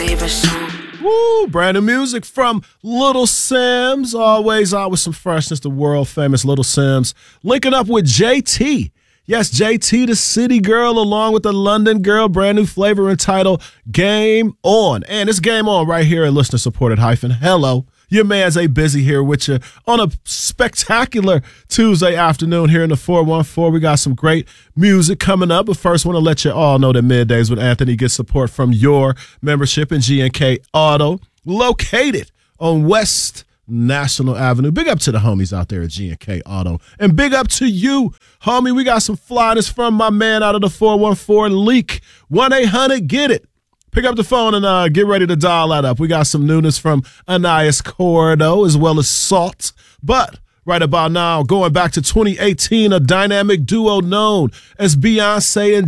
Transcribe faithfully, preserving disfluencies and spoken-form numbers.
Woo, brand new music from Little Simz. Always out with some freshness, the world famous Little Simz. Linking up with J T. Yes, J T, the city girl, along with the London girl. Brand new flavor entitled Game On. And it's Game On right here at Listener Supported Hyphen. Hello. Your man's A Busy here with you on a spectacular Tuesday afternoon here in the four one four. We got some great music coming up. But first, want to let you all know that Middays with Anthony gets support from your membership in G and K Auto, located on West National Avenue. Big up to the homies out there at G and K Auto. And big up to you, homie. We got some flyness from my man out of the four one four Leak. one eight hundred get it. Pick up the phone and uh, get ready to dial that up. We got some newness from Anais Cordo as well as Salt. But right about now, going back to twenty eighteen, a dynamic duo known as Beyonce and